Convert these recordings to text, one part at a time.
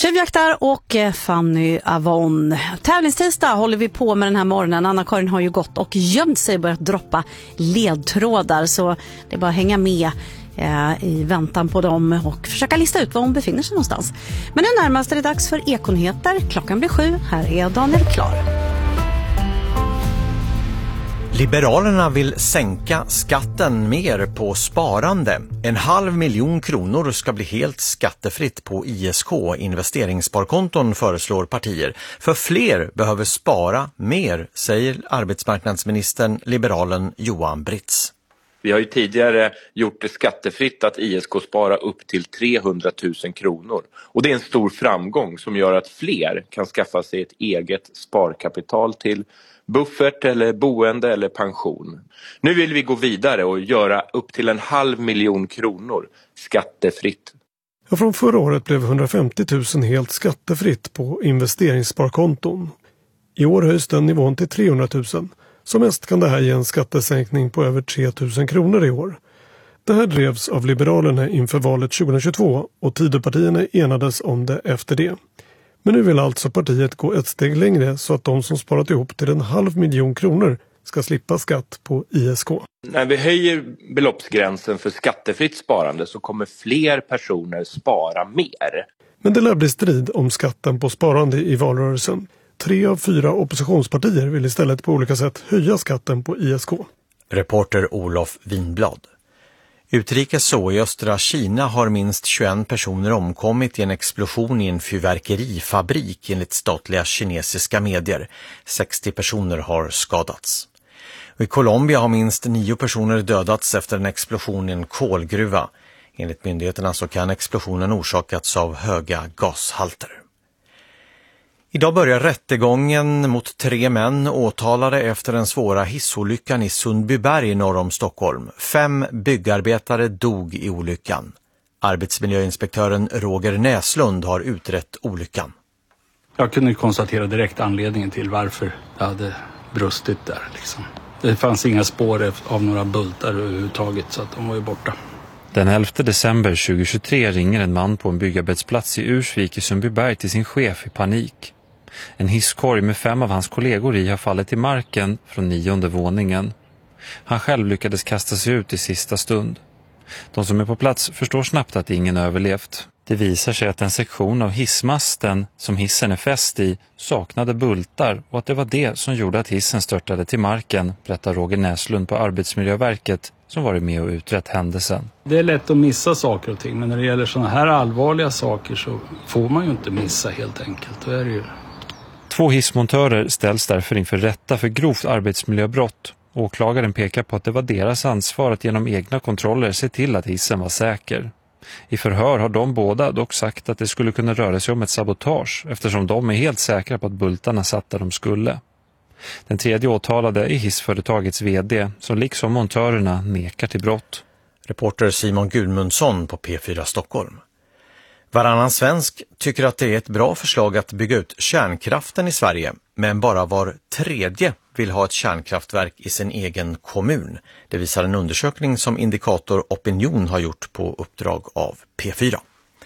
Tjuvjakt där och Fanny Avon. Tävlingstisdag håller vi på med den här morgonen. Anna-Karin har ju gått och gömt sig och börjat droppa ledtrådar. Så det är bara att hänga med i väntan på dem och försöka lista ut var hon befinner sig någonstans. Men nu närmast är det dags för Ekonheter. Klockan blir 7. Här är Daniel Klar. Liberalerna vill sänka skatten mer på sparande. 500 000 kronor ska bli helt skattefritt på ISK, investeringssparkonton, föreslår partier. För fler behöver spara mer, säger arbetsmarknadsministern liberalen Johan Britz. Vi har ju tidigare gjort det skattefritt att ISK spara upp till 300 000 kronor. Och det är en stor framgång som gör att fler kan skaffa sig ett eget sparkapital till buffert eller boende eller pension. Nu vill vi gå vidare och göra upp till 500 000 kronor skattefritt. Ja, från förra året blev 150 000 helt skattefritt på investeringssparkonton. I år höjs den nivån till 300 000. Som mest kan det här ge en skattesänkning på över 3 000 kronor i år. Det här drevs av Liberalerna inför valet 2022 och Tidöpartierna enades om det efter det. Men nu vill alltså partiet gå ett steg längre så att de som sparat ihop till 500 000 kronor ska slippa skatt på ISK. När vi höjer beloppsgränsen för skattefritt sparande så kommer fler personer spara mer. Men det lär bli strid om skatten på sparande i valrörelsen. 3 av 4 oppositionspartier vill istället på olika sätt höja skatten på ISK. Reporter Olof Winblad. Utrikes så i östra Kina har minst 21 personer omkommit i en explosion i en fyrverkerifabrik enligt statliga kinesiska medier. 60 personer har skadats. Och i Colombia har minst 9 personer dödats efter en explosion i en kolgruva. Enligt myndigheterna så kan explosionen orsakats av höga gashalter. Idag börjar rättegången mot 3 män åtalade efter den svåra hissolyckan i Sundbyberg norr om Stockholm. 5 byggarbetare dog i olyckan. Arbetsmiljöinspektören Roger Näslund har utrett olyckan. Jag kunde konstatera direkt anledningen till varför det hade brustit där. Det fanns inga spår av några bultar överhuvudtaget så att de var ju borta. Den 11 december 2023 ringer en man på en byggarbetsplats i Ursvik i Sundbyberg till sin chef i panik. En hisskorg med 5 av hans kollegor i har fallit i marken från 9:e våningen. Han själv lyckades kasta sig ut i sista stund. De som är på plats förstår snabbt att ingen överlevt. Det visar sig att en sektion av hissmasten som hissen är fäst i saknade bultar och att det var det som gjorde att hissen störtade till marken, berättar Roger Näslund på Arbetsmiljöverket som varit med och utrett händelsen. Det är lätt att missa saker och ting, men när det gäller sådana här allvarliga saker så får man ju inte missa helt enkelt. Då är det ju. 2 hissmontörer ställs därför inför rätta för grovt arbetsmiljöbrott. Åklagaren pekar på att det var deras ansvar att genom egna kontroller se till att hissen var säker. I förhör har de båda dock sagt att det skulle kunna röra sig om ett sabotage eftersom de är helt säkra på att bultarna satt där de skulle. Den 3:e åtalade är hissföretagets vd som liksom montörerna nekar till brott. Reporter Simon Gudmundsson på P4 Stockholm. Varannan svensk tycker att det är ett bra förslag att bygga ut kärnkraften i Sverige, men bara var 3:e vill ha ett kärnkraftverk i sin egen kommun. Det visar en undersökning som Indikator Opinion har gjort på uppdrag av P4.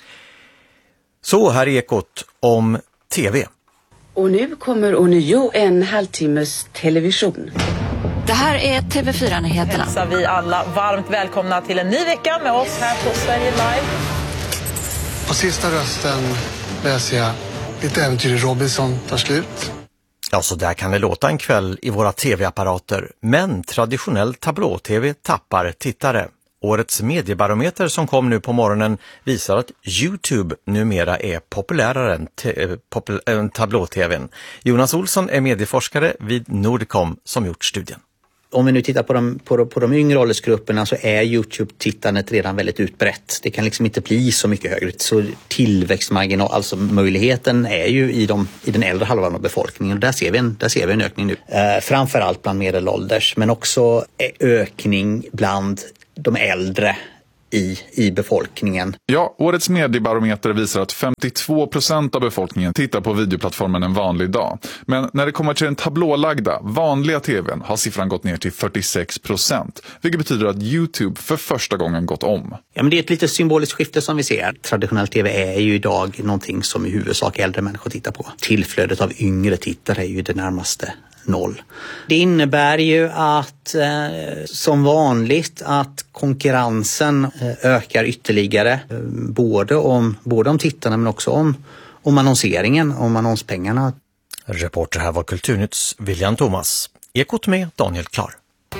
Så här är Ekot om TV. Och nu kommer ånyo en halvtimmes television. Det här är TV4-nyheterna. Hälsar vi alla varmt välkomna till en ny vecka med oss här på Sverige Live. På sista rösten läser jag Ditt äventyr i Robinson tar slut. Ja, så där kan det låta en kväll i våra tv-apparater. Men traditionell tablå-tv tappar tittare. Årets mediebarometer som kom nu på morgonen visar att YouTube numera är populärare än tablå-tvn. Jonas Olsson är medieforskare vid Nordicom som gjort studien. Om vi nu tittar på de yngre åldersgrupperna så är YouTube-tittandet redan väldigt utbrett. Det kan liksom inte bli så mycket högre. Så tillväxtmarginal, alltså möjligheten är ju i den äldre halvan av befolkningen. Där ser vi en ökning nu. Framförallt bland medelålders, men också ökning bland de äldre i befolkningen. Ja, årets mediebarometer visar att 52% av befolkningen tittar på videoplattformen en vanlig dag. Men när det kommer till den tablålagda, vanliga tvn har siffran gått ner till 46%. Vilket betyder att YouTube för första gången gått om. Ja, men det är ett lite symboliskt skifte som vi ser. Traditionell tv är ju idag någonting som i huvudsak äldre människor tittar på. Tillflödet av yngre tittare är ju det närmaste 0. Det innebär ju att som vanligt att konkurrensen ökar ytterligare. Både om tittarna men också om annonseringen, om annonspengarna. Reporter här var Kulturnytts William Thomas. Ekot med Daniel Klar.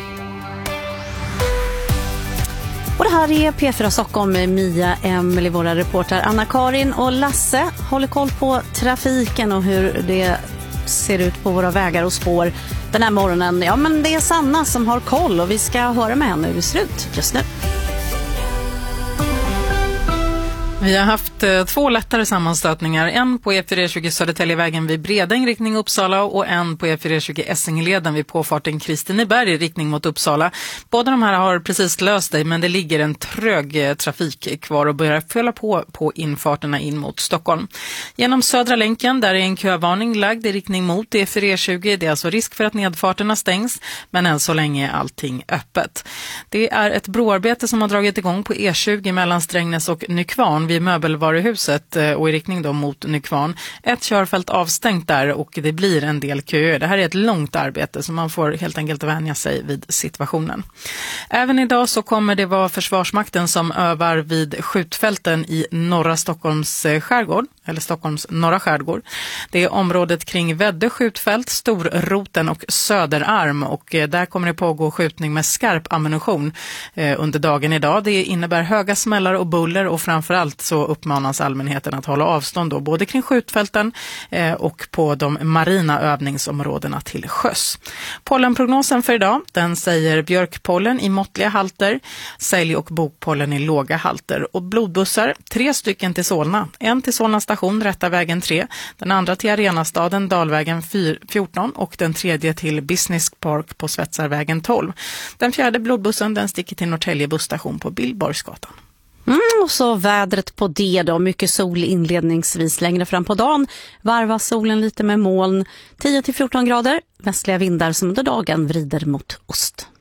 Och det här är P4 Stockholm med Mia, Emelie, våra reportrar Anna-Karin och Lasse håller koll på trafiken och hur det ser ut på våra vägar och spår den här morgonen. Ja, men det är Sanna som har koll och vi ska höra med henne hur det ser ut just nu. Vi har haft 2 lättare sammanstötningar. En på E420 Södertäljevägen vid Bredäng riktning Uppsala och en på E420 Essingeleden vid påfarten Kristineberg i riktning mot Uppsala. Båda de här har precis löst sig, men det ligger en trög trafik kvar och börjar fylla på infarterna in mot Stockholm. Genom Södra länken där är en kövarning lagd i riktning mot E420. Det är alltså risk för att nedfarterna stängs, men än så länge är allting öppet. Det är ett broarbete som har dragit igång på E20 mellan Strängnäs och Nykvarn vid möbelvaruhuset och i riktning då mot Nykvarn. Ett körfält avstängt där och det blir en del köer. Det här är ett långt arbete så man får helt enkelt vänja sig vid situationen. Även idag så kommer det vara Försvarsmakten som övar vid skjutfälten i norra Stockholms skärgård, eller Stockholms norra skärgård. Det är området kring Väddö skjutfält, Storroten och Söderarm och där kommer det pågå skjutning med skarp ammunition under dagen idag. Det innebär höga smällar och buller och framförallt så uppmanas allmänheten att hålla avstånd då, både kring skjutfälten och på de marina övningsområdena till sjöss. Pollenprognosen för idag, den säger björkpollen i måttliga halter, sälj- och bokpollen i låga halter och blodbussar, 3 stycken till Solna. En till Solna station, Rätta vägen 3, den andra till Arenastaden, Dalvägen 14 och den tredje till Business Park på Svetsarvägen 12. Den fjärde blodbussen den sticker till Norrtälje busstation på Billborgsgatan. Och så vädret på det då, mycket sol inledningsvis, längre fram på dagen varvas solen lite med moln, 10-14 grader, västliga vindar som under dagen vrider mot ost.